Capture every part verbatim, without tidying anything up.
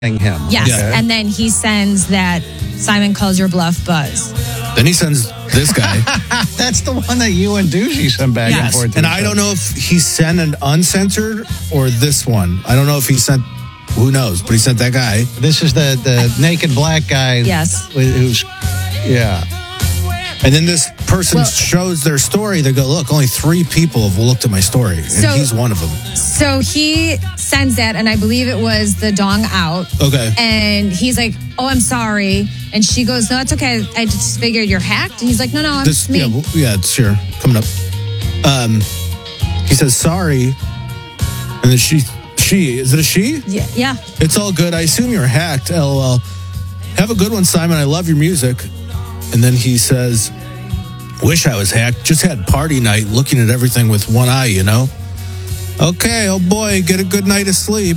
him. Yes, Okay. and then he sends that Simon calls your bluff buzz. Then he sends this guy. That's the one that you and Douchey sent back Yes. and forth. to And each I don't other. know if he sent an uncensored or this one. I don't know if he sent, who knows, but he sent that guy. This is the, the naked black guy. Yes. Who's, yeah. And then this person Well- shows their story. They go, look, only three people have looked at my story. And So- he's one of them. So he sends that, and I believe it was the dong out. Okay. And he's like, oh, I'm sorry. And she goes, no, it's okay. I just figured you're hacked. And he's like, no, no, This, it's me. yeah, well, yeah, it's sure. Coming up. Um, he says, sorry. And then she, she, is it a she? yeah, yeah. It's all good. I assume you're hacked. LOL. Have a good one, Simon. I love your music. And then he says, wish I was hacked. Just had party night looking at everything with one eye, you know? Okay, oh boy, get a good night of sleep.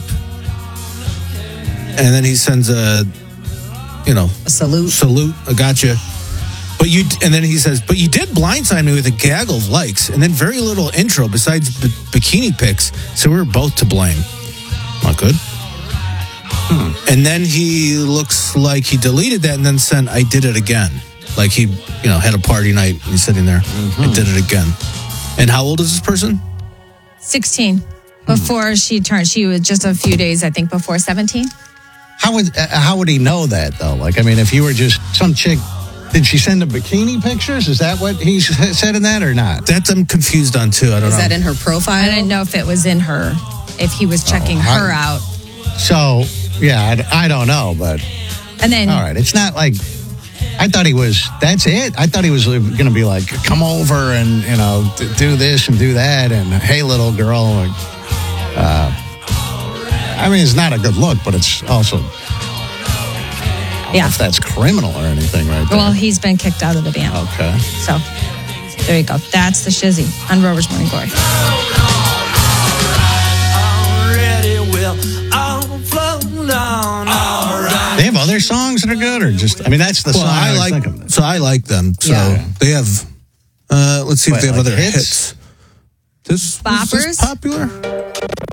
And then he sends a, you know, A salute. salute. I gotcha. But you, and then he says, but you did blindside me with a gaggle of likes and then very little intro besides b- bikini pics. So we were both to blame. Not good. Hmm. And then he looks like he deleted that and then sent, I did it again. Like he, you know, had a party night and he's sitting there. I did it again. And how old is this person? sixteen. Before she turned, she was just a few days, I think, before seventeen. How would uh, how would he know that though? Like, I mean, if you were just some chick, did she send him bikini pictures? Is that what he s- said in that or not? That's I'm confused on too. I don't Is know. that in her profile? I didn't know if it was in her, if he was checking Oh, her I- out. So yeah, I, I don't know, but And then, all right, it's not like I thought he was. That's it. I thought he was going to be like, come over and you know d- do this and do that, and hey, little girl. Like, uh, I mean, it's not a good look, but it's also. yeah. If that's criminal or anything, right there. Well, he's been kicked out of the band. Okay. So there you go. That's the shizzy on Rover's Morning Glory. They have other songs that are good, or just I mean, that's the well, song I, I was like. thinking of. So I like them. So Yeah. they have. Uh, let's see What, if they have like other hits? hits. This was this Boppers? popular.